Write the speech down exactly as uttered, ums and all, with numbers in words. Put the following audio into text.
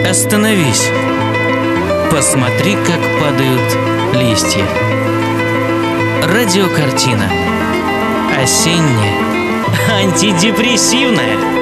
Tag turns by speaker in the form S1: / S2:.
S1: Остановись. Посмотри, как падают листья. Радиокартина. Осенняя. Антидепрессивная.